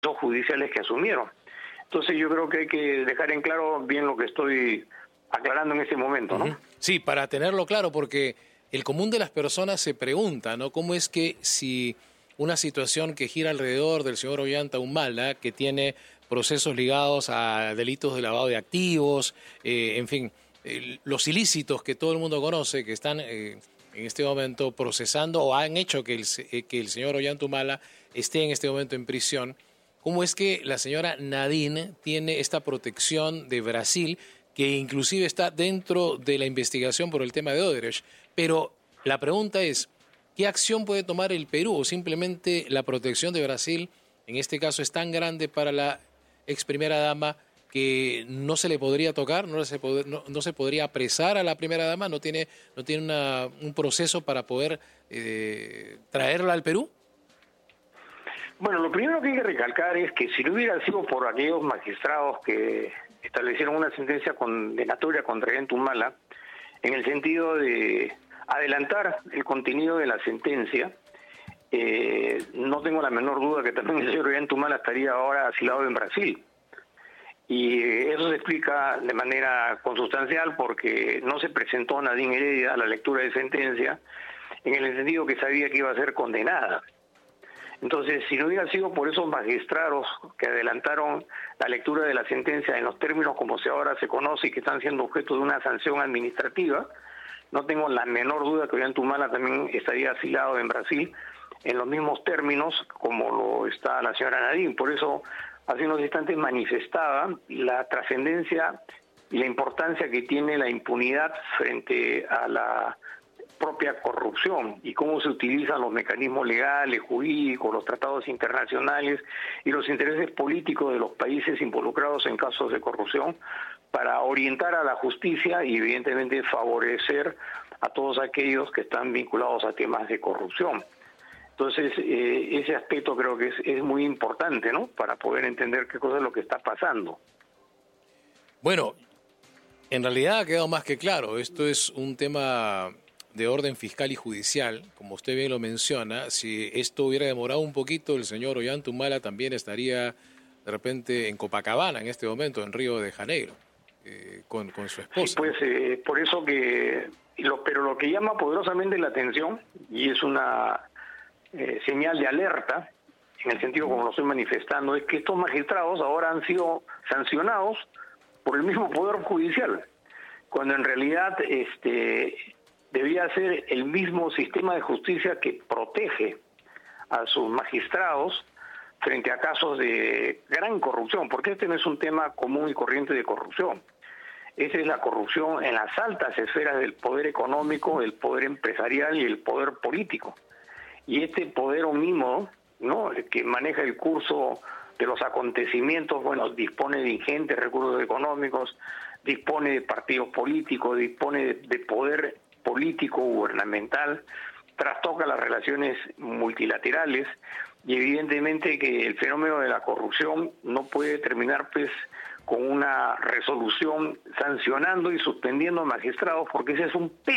judiciales que asumieron. Entonces yo creo que hay que dejar en claro bien lo que estoy aclarando en este momento, ¿no? Sí, para tenerlo claro, porque el común de las personas se pregunta, ¿no? ¿Cómo es que si una situación que gira alrededor del señor Ollanta Humala, que tiene procesos ligados a delitos de lavado de activos, en fin, los ilícitos que todo el mundo conoce, que están en este momento procesando o han hecho que el señor Ollanta Humala esté en este momento en prisión, cómo es que la señora Nadine tiene esta protección de Brasil, que inclusive está dentro de la investigación por el tema de Odebrecht? Pero la pregunta es, ¿qué acción puede tomar el Perú? ¿O simplemente la protección de Brasil, en este caso, es tan grande para la ex primera dama que no se le podría tocar, no se podría apresar a la primera dama, no tiene un proceso para poder traerla al Perú? Bueno, lo primero que hay que recalcar es que si no hubiera sido por aquellos magistrados que establecieron una sentencia condenatoria contra Ollanta Humala, en el sentido de adelantar el contenido de la sentencia, no tengo la menor duda que también el señor Ollanta Humala estaría ahora asilado en Brasil. Y eso se explica de manera consustancial porque no se presentó Nadine Heredia a la lectura de sentencia en el sentido que sabía que iba a ser condenada. Entonces, si no hubiera sido por esos magistrados que adelantaron la lectura de la sentencia en los términos como ahora se conoce y que están siendo objeto de una sanción administrativa, no tengo la menor duda que Ollanta Humala también estaría asilado en Brasil en los mismos términos como lo está la señora Nadine. Por eso, hace unos instantes manifestaba la trascendencia y la importancia que tiene la impunidad frente a la propia corrupción y cómo se utilizan los mecanismos legales, jurídicos, los tratados internacionales y los intereses políticos de los países involucrados en casos de corrupción para orientar a la justicia y evidentemente favorecer a todos aquellos que están vinculados a temas de corrupción. Entonces, ese aspecto creo que es muy importante, ¿no?, para poder entender qué cosa es lo que está pasando. Bueno, en realidad ha quedado más que claro. Esto es un tema de orden fiscal y judicial, como usted bien lo menciona. Si esto hubiera demorado un poquito, el señor Ollanta Humala también estaría de repente en Copacabana en este momento, en Río de Janeiro, con su esposa. Sí, pues por eso que, pero lo que llama poderosamente la atención, y es una señal de alerta, en el sentido como lo estoy manifestando, es que estos magistrados ahora han sido sancionados por el mismo Poder Judicial, cuando en realidad debía ser el mismo sistema de justicia que protege a sus magistrados frente a casos de gran corrupción, porque este no es un tema común y corriente de corrupción. Esa es la corrupción en las altas esferas del poder económico, el poder empresarial y el poder político. Y este poder omnímodo, ¿no?, que maneja el curso de los acontecimientos, bueno, dispone de ingentes recursos económicos, dispone de partidos políticos, dispone de poder político gubernamental, trastoca las relaciones multilaterales y evidentemente que el fenómeno de la corrupción no puede terminar pues con una resolución sancionando y suspendiendo magistrados, porque ese es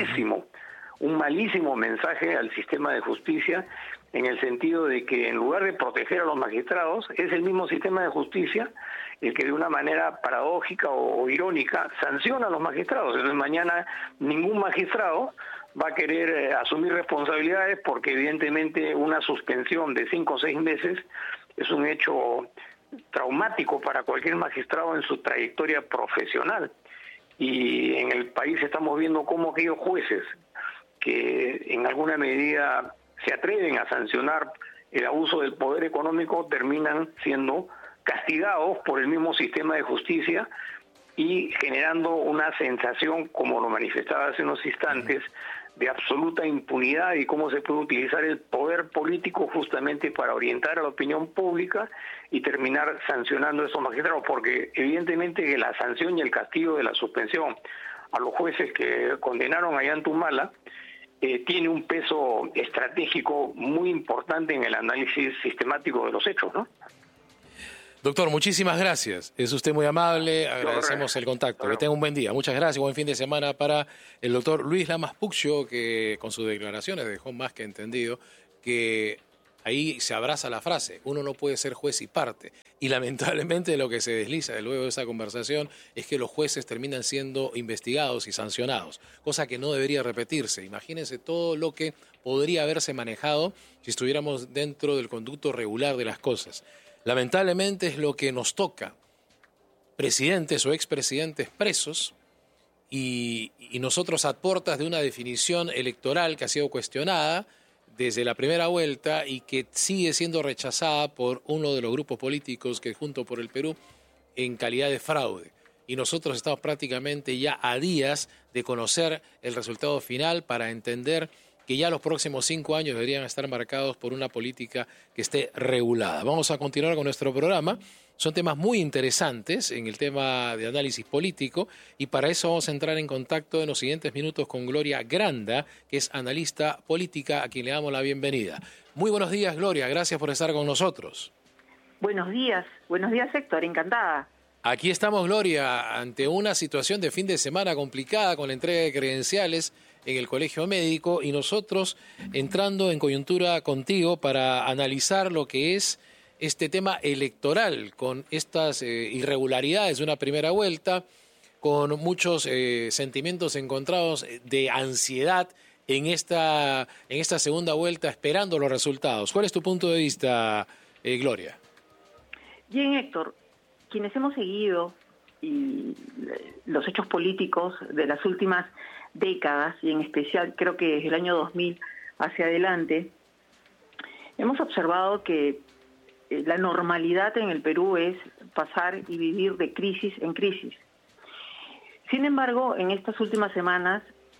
un malísimo mensaje al sistema de justicia, en el sentido de que en lugar de proteger a los magistrados, es el mismo sistema de justicia el que de una manera paradójica o irónica sanciona a los magistrados. Entonces mañana ningún magistrado va a querer asumir responsabilidades porque evidentemente una suspensión de 5 o 6 meses es un hecho traumático para cualquier magistrado en su trayectoria profesional. Y en el país estamos viendo cómo aquellos jueces que en alguna medida se atreven a sancionar el abuso del poder económico terminan siendo castigados por el mismo sistema de justicia y generando una sensación, como lo manifestaba hace unos instantes, de absoluta impunidad y cómo se puede utilizar el poder político justamente para orientar a la opinión pública y terminar sancionando a esos magistrados, porque evidentemente que la sanción y el castigo de la suspensión a los jueces que condenaron a Ollanta Humala tiene un peso estratégico muy importante en el análisis sistemático de los hechos, ¿no? Doctor, muchísimas gracias. Es usted muy amable, agradecemos el contacto. Que tenga un buen día. Muchas gracias, buen fin de semana para el doctor Luis Lamas Puccio, que con sus declaraciones dejó más que entendido que ahí se abraza la frase, uno no puede ser juez y parte. Y lamentablemente lo que se desliza luego de esa conversación es que los jueces terminan siendo investigados y sancionados, cosa que no debería repetirse. Imagínense todo lo que podría haberse manejado si estuviéramos dentro del conducto regular de las cosas. Lamentablemente es lo que nos toca, presidentes o expresidentes presos, y nosotros a puertas de una definición electoral que ha sido cuestionada desde la primera vuelta y que sigue siendo rechazada por uno de los grupos políticos que Juntos por el Perú en calidad de fraude. Y nosotros estamos prácticamente ya a días de conocer el resultado final para entender que ya los próximos 5 años deberían estar marcados por una política que esté regulada. Vamos a continuar con nuestro programa. Son temas muy interesantes en el tema de análisis político y para eso vamos a entrar en contacto en los siguientes minutos con Gloria Granda, que es analista política, a quien le damos la bienvenida. Muy buenos días, Gloria, gracias por estar con nosotros. Buenos días Héctor, encantada. Aquí estamos, Gloria, ante una situación de fin de semana complicada con la entrega de credenciales en el Colegio Médico y nosotros entrando en coyuntura contigo para analizar lo que es este tema electoral con estas irregularidades de una primera vuelta, con muchos sentimientos encontrados de ansiedad en esta segunda vuelta esperando los resultados. ¿Cuál es tu punto de vista, Gloria? Bien, Héctor, quienes hemos seguido los hechos políticos de las últimas décadas, y en especial creo que desde el año 2000 hacia adelante, hemos observado que la normalidad en el Perú es pasar y vivir de crisis en crisis. Sin embargo, en estas últimas semanas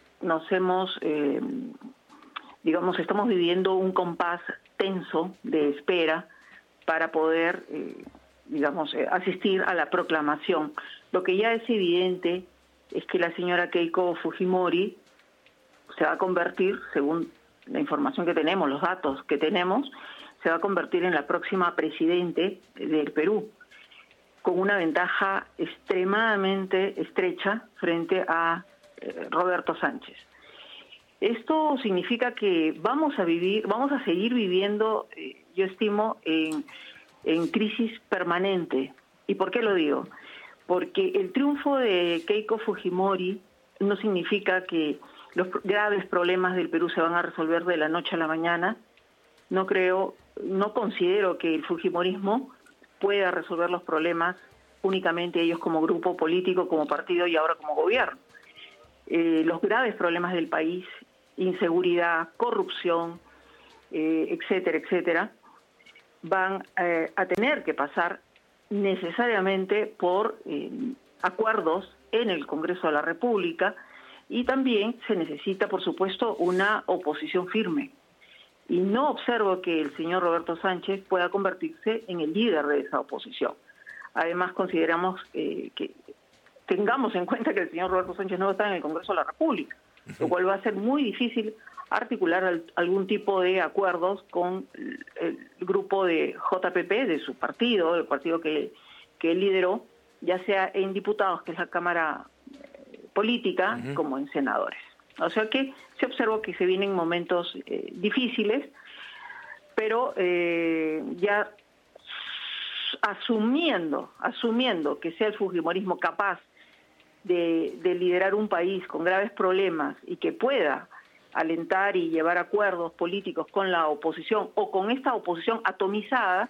estamos viviendo un compás tenso de espera para poder, asistir a la proclamación. Lo que ya es evidente es que la señora Keiko Fujimori se va a convertir, según la información que tenemos, los datos que tenemos, se va a convertir en la próxima presidente del Perú, con una ventaja extremadamente estrecha frente a Roberto Sánchez. Esto significa que vamos a seguir viviendo, yo estimo, en crisis permanente. ¿Y por qué lo digo? Porque el triunfo de Keiko Fujimori no significa que los graves problemas del Perú se van a resolver de la noche a la mañana. No considero que el fujimorismo pueda resolver los problemas únicamente ellos como grupo político, como partido y ahora como gobierno. Los graves problemas del país, inseguridad, corrupción, etcétera, etcétera, van a tener que pasar necesariamente por acuerdos en el Congreso de la República y también se necesita, por supuesto, una oposición firme. Y no observo que el señor Roberto Sánchez pueda convertirse en el líder de esa oposición. Además, consideramos que tengamos en cuenta que el señor Roberto Sánchez no está en el Congreso de la República, lo cual va a ser muy difícil articular algún tipo de acuerdos con el grupo de JPP, de su partido, el partido que él lideró, ya sea en diputados, que es la Cámara política, como en senadores. O sea que se observa que se vienen momentos difíciles, pero ya asumiendo que sea el fujimorismo capaz de liderar un país con graves problemas y que pueda alentar y llevar acuerdos políticos con la oposición o con esta oposición atomizada,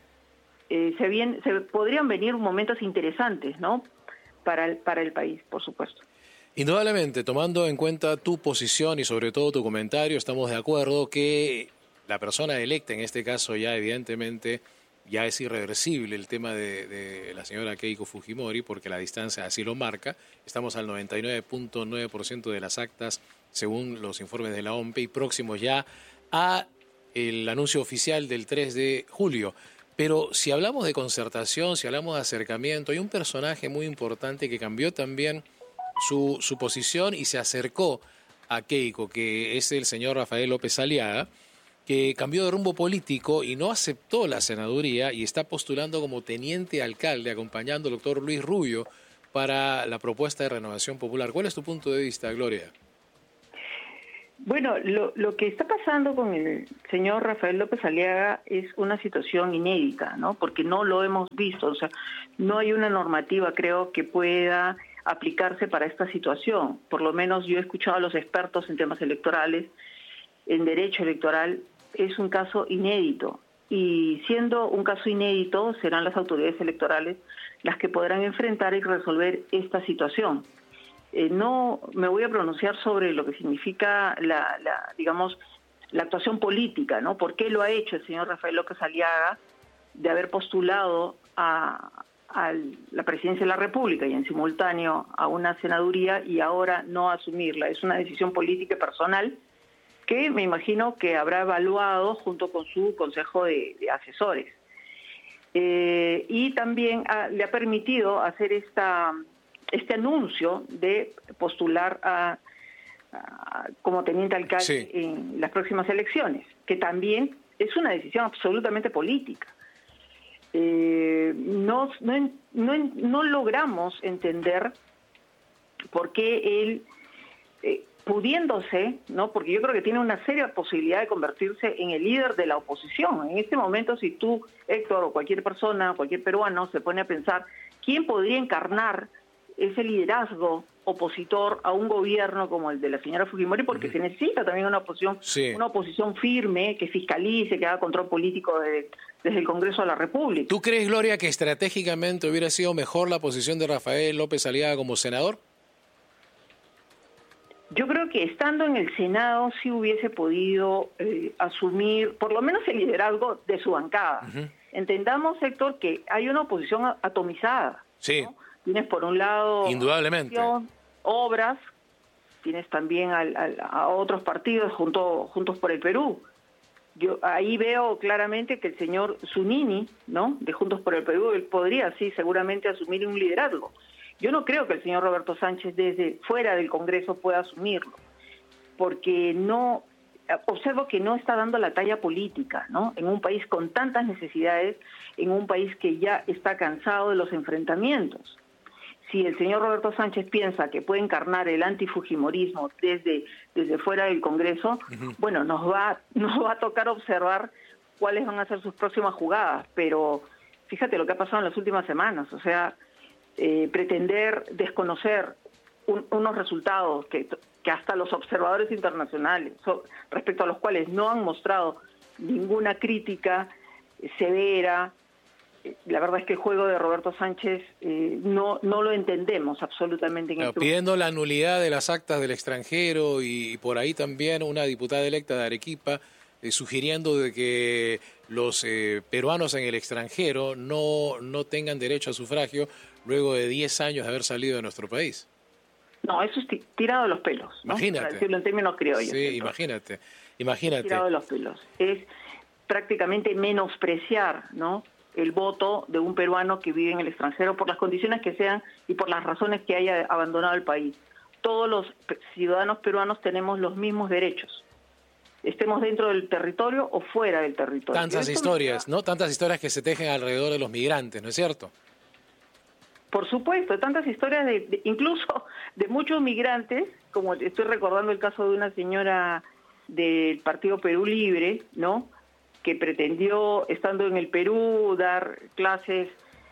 se podrían venir momentos interesantes, ¿no? Para el país, por supuesto. Indudablemente, tomando en cuenta tu posición y sobre todo tu comentario, estamos de acuerdo que la persona electa, en este caso ya evidentemente, ya es irreversible el tema de la señora Keiko Fujimori, porque la distancia así lo marca. Estamos al 99.9% de las actas, según los informes de la OMP, y próximos ya a el anuncio oficial del 3 de julio. Pero si hablamos de concertación, si hablamos de acercamiento, hay un personaje muy importante que cambió también su posición y se acercó a Keiko, que es el señor Rafael López Aliaga, que cambió de rumbo político y no aceptó la senaduría y está postulando como teniente alcalde, acompañando al doctor Luis Rubio para la propuesta de Renovación Popular. ¿Cuál es tu punto de vista, Gloria? Bueno, lo que está pasando con el señor Rafael López Aliaga es una situación inédita, ¿no? Porque no lo hemos visto, o sea, no hay una normativa, creo, que pueda aplicarse para esta situación. Por lo menos yo he escuchado a los expertos en temas electorales, en derecho electoral, es un caso inédito. Y siendo un caso inédito, serán las autoridades electorales las que podrán enfrentar y resolver esta situación. No me voy a pronunciar sobre lo que significa la actuación política, ¿no? ¿Por qué lo ha hecho el señor Rafael López Aliaga de haber postulado a la presidencia de la República y en simultáneo a una senaduría y ahora no asumirla? Es una decisión política y personal que me imagino que habrá evaluado junto con su consejo de asesores. Y también le ha permitido hacer este anuncio de postular como teniente alcalde en las próximas elecciones, que también es una decisión absolutamente política. No logramos entender por qué él, pudiéndose, ¿no? Porque yo creo que tiene una seria posibilidad de convertirse en el líder de la oposición. En este momento, si tú, Héctor, o cualquier persona, cualquier peruano, se pone a pensar quién podría encarnar ese liderazgo opositor a un gobierno como el de la señora Fujimori, porque se necesita también una oposición firme, que fiscalice, que haga control político desde el Congreso de la República. ¿Tú crees, Gloria, que estratégicamente hubiera sido mejor la posición de Rafael López Aliaga como senador? Yo creo que estando en el Senado sí hubiese podido asumir por lo menos el liderazgo de su bancada. Entendamos, Héctor, que hay una oposición atomizada, sí, ¿no? Tienes por un lado indudablemente Obras, tienes también a otros partidos Juntos por el Perú. Yo ahí veo claramente que el señor Zunini, ¿no?, de Juntos por el Perú, él podría sí seguramente asumir un liderazgo. Yo no creo que el señor Roberto Sánchez desde fuera del Congreso pueda asumirlo, porque observo que no está dando la talla política, ¿no?, en un país con tantas necesidades, en un país que ya está cansado de los enfrentamientos. Si el señor Roberto Sánchez piensa que puede encarnar el antifujimorismo desde fuera del Congreso, bueno, nos va a tocar observar cuáles van a ser sus próximas jugadas, pero fíjate lo que ha pasado en las últimas semanas, o sea, pretender desconocer unos resultados que hasta los observadores internacionales, respecto a los cuales no han mostrado ninguna crítica severa. La verdad es que el juego de Roberto Sánchez no lo entendemos absolutamente. Pidiendo la nulidad de las actas del extranjero y por ahí también una diputada electa de Arequipa sugiriendo de que los peruanos en el extranjero no tengan derecho a sufragio luego de 10 años de haber salido de nuestro país. No, eso es tirado de los pelos, ¿no? Imagínate. Para decirlo en términos criollos. Sí, imagínate. Tirado de los pelos. Es prácticamente menospreciar, ¿no?, el voto de un peruano que vive en el extranjero por las condiciones que sean y por las razones que haya abandonado el país. Todos los ciudadanos peruanos tenemos los mismos derechos, estemos dentro del territorio o fuera del territorio. Tantas historias, ¿no? Tantas historias que se tejen alrededor de los migrantes, ¿no es cierto? Por supuesto, tantas historias incluso de muchos migrantes, como estoy recordando el caso de una señora del Partido Perú Libre, ¿no?, que pretendió, estando en el Perú, dar clases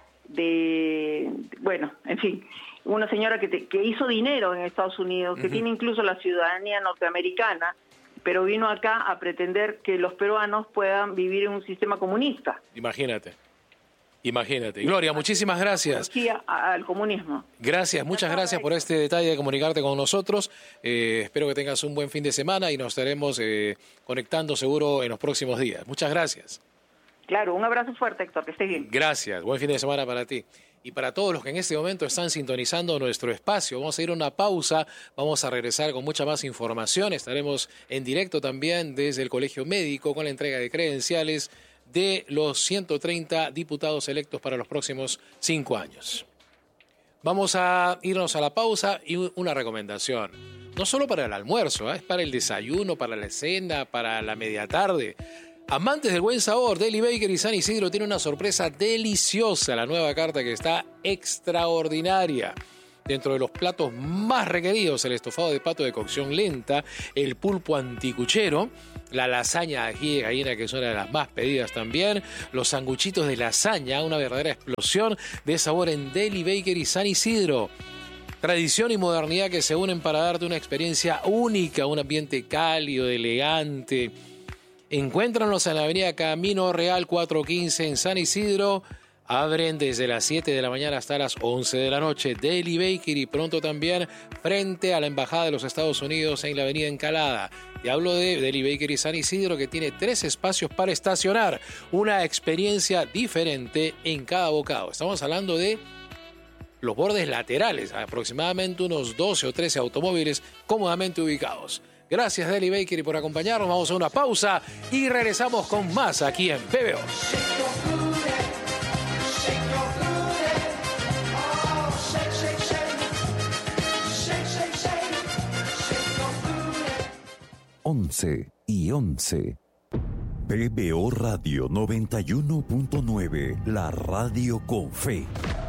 bueno, en fin, una señora que hizo dinero en Estados Unidos, que tiene incluso la ciudadanía norteamericana, pero vino acá a pretender que los peruanos puedan vivir en un sistema comunista. Imagínate. Gloria, muchísimas gracias. Al comunismo. Gracias, muchas gracias por este detalle de comunicarte con nosotros. Espero que tengas un buen fin de semana y nos estaremos conectando seguro en los próximos días. Muchas gracias. Claro, un abrazo fuerte, Héctor, que estés bien. Gracias, buen fin de semana para ti. Y para todos los que en este momento están sintonizando nuestro espacio, vamos a ir a una pausa, vamos a regresar con mucha más información. Estaremos en directo también desde el Colegio Médico con la entrega de credenciales de los 130 diputados electos para los próximos 5 años. Vamos a irnos a la pausa y una recomendación. No solo para el almuerzo, es para el desayuno, para la cena, para la media tarde. Amantes del buen sabor, Deli Bakery San Isidro tiene una sorpresa deliciosa, la nueva carta que está extraordinaria. Dentro de los platos más requeridos, el estofado de pato de cocción lenta, el pulpo anticuchero, la lasaña de ají de gallina, que es una de las más pedidas también, los sanguchitos de lasaña, una verdadera explosión de sabor en Deli Bakery San Isidro. Tradición y modernidad que se unen para darte una experiencia única, un ambiente cálido, elegante. Encuéntranos en la avenida Camino Real 415 en San Isidro. Abren desde las 7 de la mañana hasta las 11 de la noche. Deli Bakery, pronto también frente a la Embajada de los Estados Unidos en la avenida Encalada. Te hablo de Deli Bakery San Isidro, que tiene 3 espacios para estacionar. Una experiencia diferente en cada bocado. Estamos hablando de los bordes laterales, aproximadamente unos 12 o 13 automóviles cómodamente ubicados. Gracias Deli Bakery por acompañarnos. Vamos a una pausa y regresamos con más aquí en PBO. 11:11. PBO Radio 91.9, la radio con fe.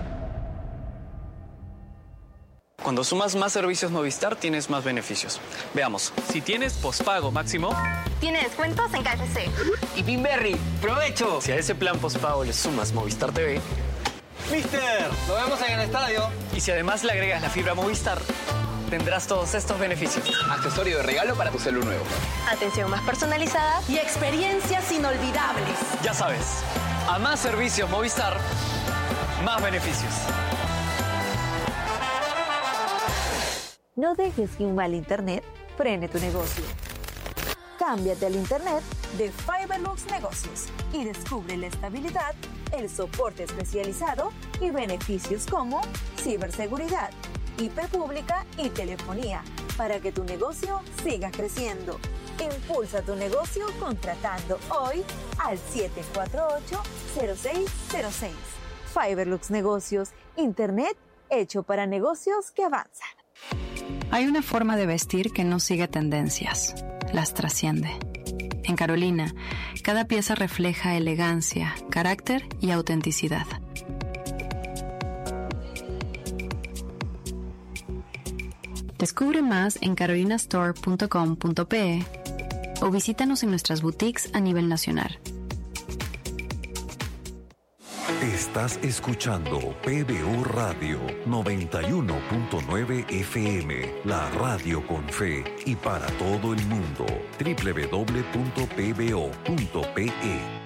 Cuando sumas más servicios Movistar, tienes más beneficios. Veamos. Si tienes pospago máximo, tiene descuentos en KFC. Y Pinberry, ¡provecho! Si a ese plan pospago le sumas Movistar TV, ¡Mister! ¡Lo vemos en el estadio! Y si además le agregas la fibra Movistar, tendrás todos estos beneficios. Accesorio de regalo para tu celu nuevo. Atención más personalizada y experiencias inolvidables. Ya sabes, a más servicios Movistar, más beneficios. No dejes que un mal internet frene tu negocio. Cámbiate al internet de Fiberlux Negocios y descubre la estabilidad, el soporte especializado y beneficios como ciberseguridad, IP pública y telefonía para que tu negocio siga creciendo. Impulsa tu negocio contratando hoy al 748-0606. Fiberlux Negocios, internet hecho para negocios que avanzan. Hay una forma de vestir que no sigue tendencias, las trasciende. En Carolina, cada pieza refleja elegancia, carácter y autenticidad. Descubre más en carolinastore.com.pe o visítanos en nuestras boutiques a nivel nacional. Estás escuchando PBO Radio 91.9 FM, la radio con fe y para todo el mundo. www.pbo.pe.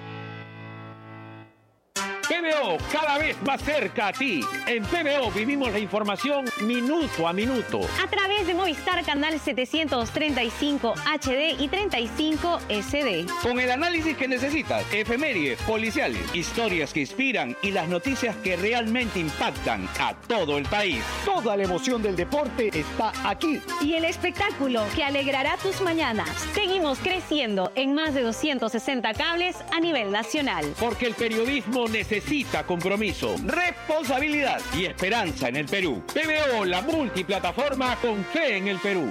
PBO, cada vez más cerca a ti. En PBO vivimos la información minuto a minuto. A través de Movistar Canal 735 HD y 35 SD. Con el análisis que necesitas, efemérides, policiales, historias que inspiran y las noticias que realmente impactan a todo el país. Toda la emoción del deporte está aquí. Y el espectáculo que alegrará tus mañanas. Seguimos creciendo en más de 260 cables a nivel nacional. Porque el periodismo necesita compromiso, responsabilidad y esperanza en el Perú. PBO, la multiplataforma con fe en el Perú.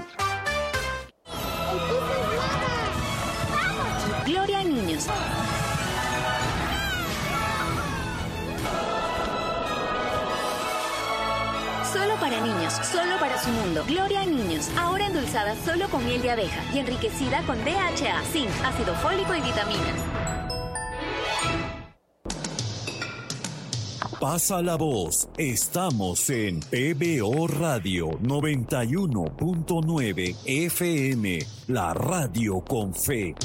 Gloria a niños. Solo para niños, solo para su mundo. Gloria a niños, ahora endulzada solo con miel de abeja y enriquecida con DHA, zinc, ácido fólico y vitaminas. Pasa la voz, estamos en PBO Radio 91.9 FM, la radio con fe.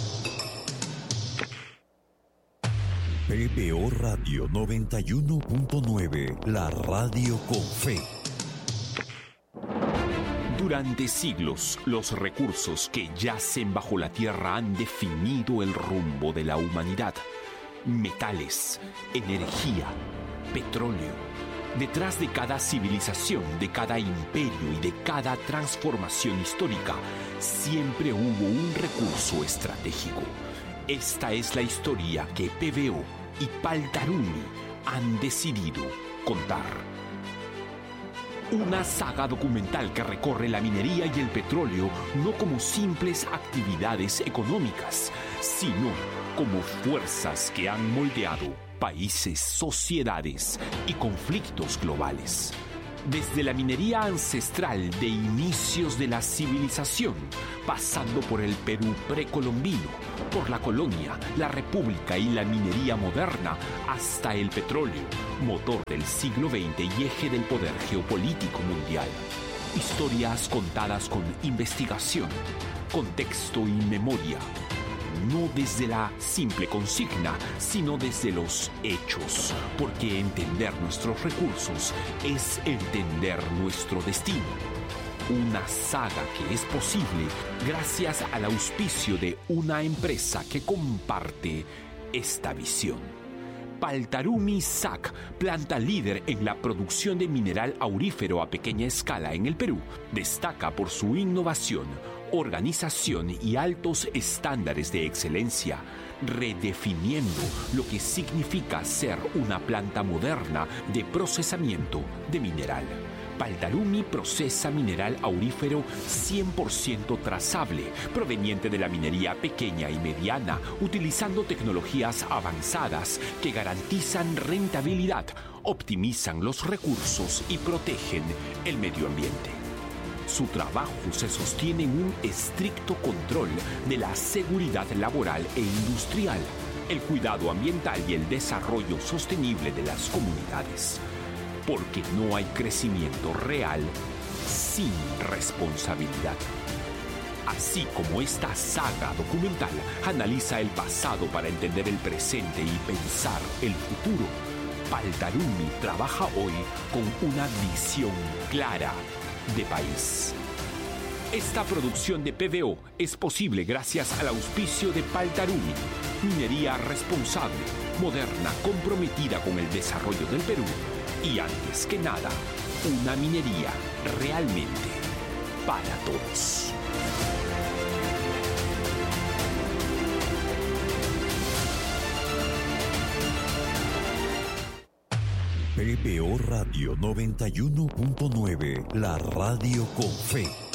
PBO Radio 91.9, la radio con fe. Durante siglos, los recursos que yacen bajo la tierra han definido el rumbo de la humanidad. Metales, energía, petróleo. Detrás de cada civilización, de cada imperio y de cada transformación histórica, siempre hubo un recurso estratégico. Esta es la historia que PBO y Paltaruni han decidido contar. Una saga documental que recorre la minería y el petróleo no como simples actividades económicas, sino como fuerzas que han moldeado países, sociedades y conflictos globales. Desde la minería ancestral de inicios de la civilización, pasando por el Perú precolombino, por la colonia, la república y la minería moderna, hasta el petróleo, motor del siglo XX y eje del poder geopolítico mundial. Historias contadas con investigación, contexto y memoria. No desde la simple consigna, sino desde los hechos, porque entender nuestros recursos es entender nuestro destino. Una saga que es posible gracias al auspicio de una empresa que comparte esta visión. Paltarumi SAC, planta líder en la producción de mineral aurífero a pequeña escala en el Perú, destaca por su innovación, organización y altos estándares de excelencia, redefiniendo lo que significa ser una planta moderna de procesamiento de mineral. Paltarumi procesa mineral aurífero 100% trazable, proveniente de la minería pequeña y mediana, utilizando tecnologías avanzadas que garantizan rentabilidad, optimizan los recursos y protegen el medio ambiente. Su trabajo se sostiene en un estricto control de la seguridad laboral e industrial, el cuidado ambiental y el desarrollo sostenible de las comunidades. Porque no hay crecimiento real sin responsabilidad. Así como esta saga documental analiza el pasado para entender el presente y pensar el futuro, Paltarumi trabaja hoy con una visión clara de país. Esta producción de PBO es posible gracias al auspicio de Paltarumi, minería responsable, moderna, comprometida con el desarrollo del Perú y, antes que nada, una minería realmente para todos. PBO Radio 91.9, la radio con fe.